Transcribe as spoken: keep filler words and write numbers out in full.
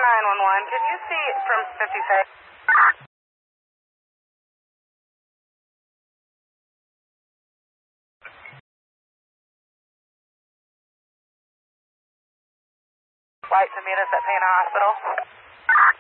nine one one, can you see from fifty-six? Flight to meet us at Pana Hospital.